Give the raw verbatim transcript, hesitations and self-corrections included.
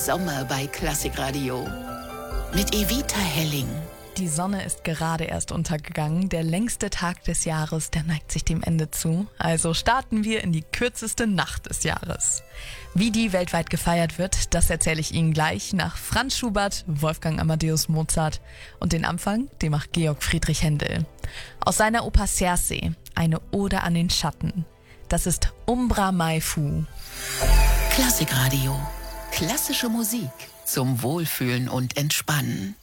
Sommer bei Klassikradio. Mit Evita Helling. Die Sonne ist gerade erst untergegangen. Der längste Tag des Jahres, der neigt sich dem Ende zu. Also starten wir in die kürzeste Nacht des Jahres. Wie die weltweit gefeiert wird, das erzähle ich Ihnen gleich nach Franz Schubert, Wolfgang Amadeus Mozart. Und den Anfang, den macht Georg Friedrich Händel. Aus seiner Oper Circe, eine Ode an den Schatten. Das ist Umbra Mai Fu. Klassikradio. Klassische Musik zum Wohlfühlen und Entspannen.